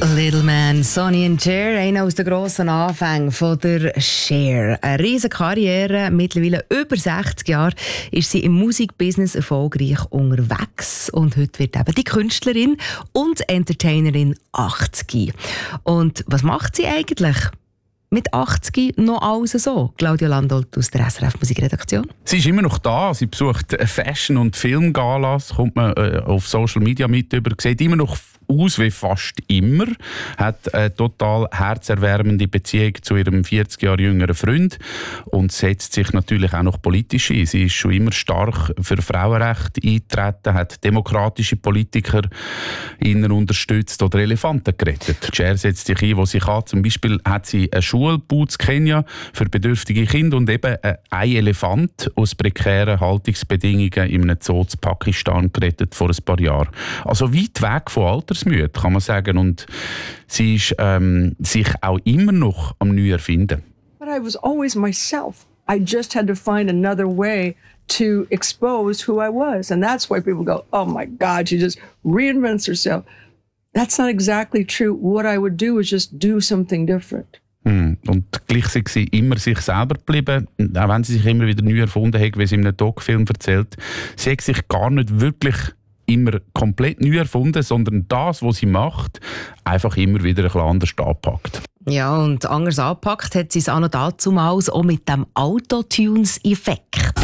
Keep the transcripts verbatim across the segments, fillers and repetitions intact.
Little Man, Sonny and Cher, einer aus den grossen Anfängen von der Cher. Eine riesige Karriere, mittlerweile über sechzig Jahre ist sie im Musikbusiness erfolgreich unterwegs und heute wird eben die Künstlerin und Entertainerin achtzig. Und was macht sie eigentlich mit achtzig noch alles so? Claudia Landolt aus der S R F Musikredaktion. Sie ist immer noch da. Sie besucht Fashion- und Filmgalas, kommt man äh, auf Social Media mit über, sieht immer noch aus wie fast immer, hat eine total herzerwärmende Beziehung zu ihrem vierzig Jahre jüngeren Freund und setzt sich natürlich auch noch politisch ein. Sie ist schon immer stark für Frauenrechte eingetreten, hat demokratische Politiker innen unterstützt oder Elefanten gerettet. Cher setzt sich ein, wo sie kann. Zum Beispiel hat sie eine Schulbau in Kenia für bedürftige Kinder und eben ein Elefant aus prekären Haltungsbedingungen in einem Zoo in Pakistan gerettet vor ein paar Jahren. Also weit weg von Altersmüde, kann man sagen. Und sie ist ähm, sich auch immer noch am neu erfinden. But I was always myself. I just had to find another way to expose who I was. And that's why people go, oh my God, she just reinvents herself. That's not exactly true. What I would do is just do something different. Mm. Und gleich sind sie immer sich selber geblieben, auch wenn sie sich immer wieder neu erfunden hat, wie sie in einem Doc-Film erzählt. Sie hat sich gar nicht wirklich immer komplett neu erfunden, sondern das, was sie macht, einfach immer wieder ein bisschen anders anpackt. Ja, und anders anpackt hat sie es auch noch dazumals auch mit dem Autotunes-Effekt.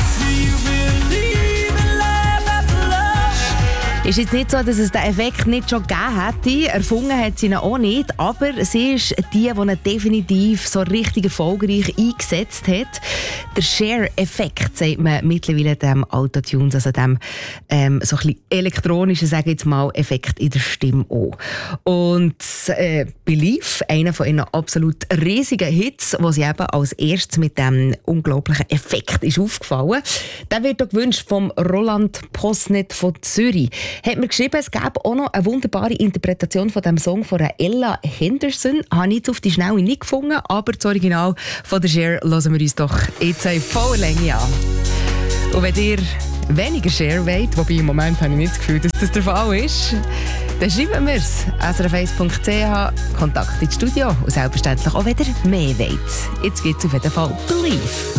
Es ist jetzt nicht so, dass es den Effekt nicht schon gegeben hätte. Erfunden hat sie ihn auch nicht. Aber sie ist die, die ihn definitiv so richtig erfolgreich eingesetzt hat. Der Cher-Effekt, sagt man mittlerweile dem Autotunes, also dem ähm, so ein bisschen elektronischen, sage ich jetzt mal, Effekt in der Stimme auch. Und äh, Believe, einer von ihren absolut riesigen Hits, wo sie eben als erstes mit dem unglaublichen Effekt ist aufgefallen, der wird auch gewünscht vom Roland Posnet von Zürich. Hat mir geschrieben, es gäbe auch noch eine wunderbare Interpretation von dem Song von Ella Henderson. Habe ich jetzt auf die Schnelle nicht gefunden, aber das Original von der Cher hören wir uns doch jetzt in voller Länge an. Und wenn ihr weniger Cher wollt, wobei im Moment habe ich nicht das Gefühl, dass das der Fall ist, dann schreiben wir es. S R F eins Punkt C H, Kontakt ins Studio und selbstverständlich auch, wenn ihr mehr wollt. Jetzt gibt es auf jeden Fall Believe.